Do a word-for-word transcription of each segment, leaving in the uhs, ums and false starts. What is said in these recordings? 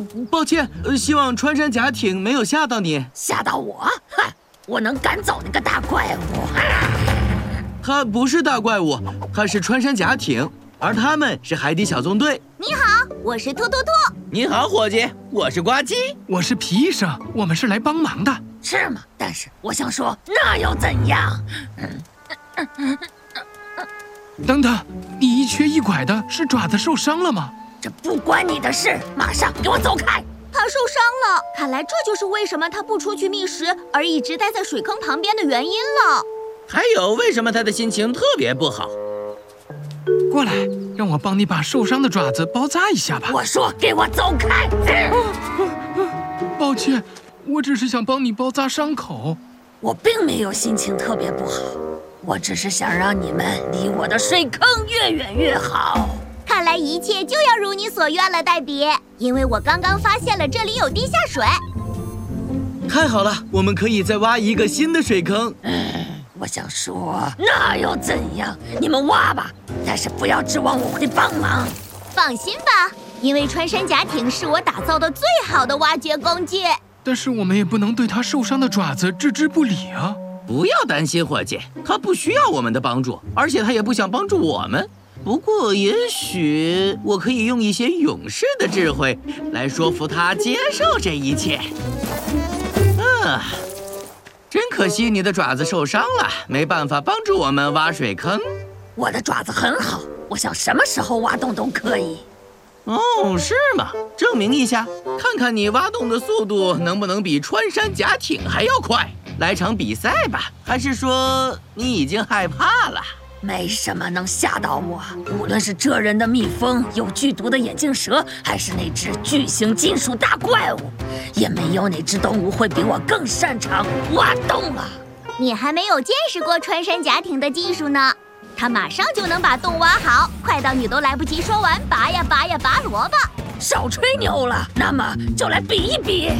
抱歉，呃，希望穿山甲艇没有吓到你。 吓到我？哼，我能赶走那个大怪物。 他不是大怪物，他是穿山甲艇，而他们是海底小纵队。 你好，我是兔兔兔。 你好，伙计，我是呱唧， 我是皮医生，我们是来帮忙的。 是吗？但是我想说，那又怎样？嗯等等，你一瘸一拐的，是爪子受伤了吗？ 这不关你的事，马上给我走开！ 他受伤了，看来这就是为什么他不出去觅食，而一直待在水坑旁边的原因了。 还有，为什么他的心情特别不好？ 过来，让我帮你把受伤的爪子包扎一下吧。 我说，给我走开！ 抱歉，我只是想帮你包扎伤口。 我并没有心情特别不好，我只是想让你们离我的水坑越远越好。 看来一切就要如你所愿了，黛比，因为我刚刚发现了这里有地下水。 太好了，我们可以再挖一个新的水坑。 嗯，我想说，那又怎样？你们挖吧，但是不要指望我会帮忙。 放心吧，因为穿山甲艇是我打造的最好的挖掘工具。 但是我们也不能对他受伤的爪子置之不理啊！ 不要担心，伙计，他不需要我们的帮助，而且他也不想帮助我们。不过，也许我可以用一些勇士的智慧来说服他接受这一切。啊，真可惜你的爪子受伤了，没办法帮助我们挖水坑。 我的爪子很好，我想什么时候挖洞都可以。 哦，是吗？证明一下，看看你挖洞的速度能不能比穿山甲艇还要快。来场比赛吧，还是说你已经害怕了？ 没什么能吓到我，无论是蜇人的蜜蜂、有剧毒的眼镜蛇，还是那只巨型金属大怪物，也没有哪只动物会比我更擅长挖洞了。 你还没有见识过穿山甲艇的技术呢，它马上就能把洞挖好，快到你都来不及说完拔呀拔呀拔萝卜。 少吹牛了，那么就来比一比。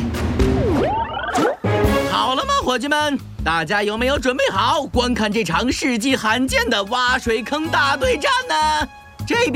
好了吗，伙计们？大家有没有准备好观看这场世纪罕见的挖水坑大对战呢？这边